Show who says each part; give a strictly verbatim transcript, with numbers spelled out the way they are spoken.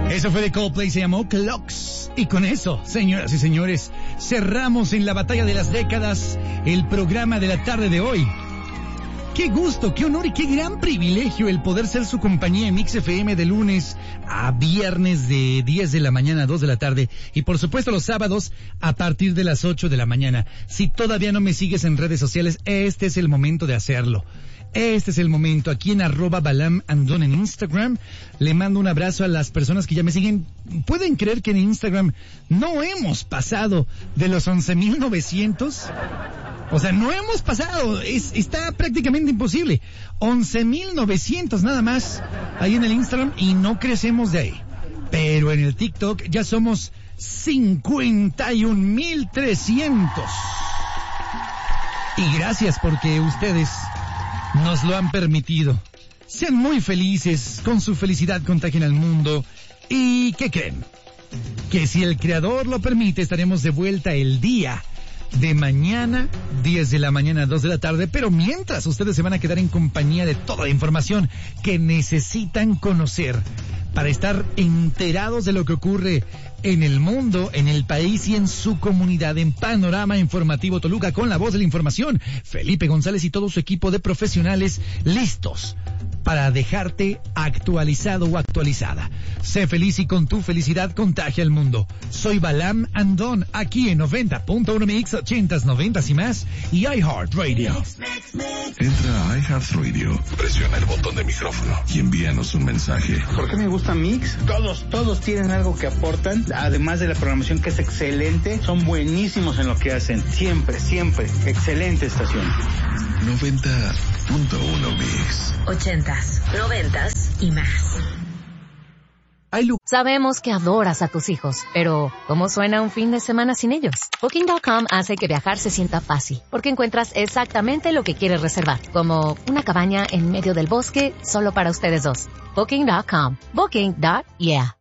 Speaker 1: Eso fue de Coldplay, se llamó Clocks. Y con eso, señoras y señores, cerramos en la batalla de las décadas el programa de la tarde de hoy. Qué gusto, qué honor y qué gran privilegio el poder ser su compañía en Mix F M de lunes a viernes de diez de la mañana a dos de la tarde y por supuesto los sábados a partir de las ocho de la mañana. Si todavía no me sigues en redes sociales, este es el momento de hacerlo. Este es el momento, aquí en arroba Balam Andón en Instagram. Le mando un abrazo a las personas que ya me siguen. ¿Pueden creer que en Instagram no hemos pasado de los once mil novecientos? O sea, no hemos pasado, es, está prácticamente imposible. once mil novecientos nada más ahí en el Instagram y no crecemos de ahí. Pero en el TikTok ya somos cincuenta y un mil trescientos. Y gracias porque ustedes nos lo han permitido. Sean muy felices, con su felicidad contagien al mundo. ¿Y qué creen? Que si el Creador lo permite, estaremos de vuelta el día de mañana, diez de la mañana a dos de la tarde, pero mientras ustedes se van a quedar en compañía de toda la información que necesitan conocer para estar enterados de lo que ocurre en el mundo, en el país y en su comunidad. En Panorama Informativo Toluca, con la voz de la información, Felipe González y todo su equipo de profesionales listos para dejarte actualizado o actualizada. Sé feliz y con tu felicidad contagia al mundo. Soy Balam Andón, aquí en noventa punto uno Mix, ochentas, noventas y más, y iHeartRadio.
Speaker 2: Entra a iHeartRadio, presiona el botón de micrófono y envíanos un mensaje.
Speaker 3: ¿Por qué me gusta Mix? Todos, todos tienen algo que aportan, además de la programación que es excelente, son buenísimos en lo que hacen. Siempre, siempre, excelente estación.
Speaker 2: noventa punto uno Mix.
Speaker 4: Ochentas, noventas y más. Sabemos que adoras a tus hijos, pero ¿cómo suena un fin de semana sin ellos? Booking punto com hace que viajar se sienta fácil, porque encuentras exactamente lo que quieres reservar, como una cabaña en medio del bosque solo para ustedes dos. Booking punto com. Booking. Yeah.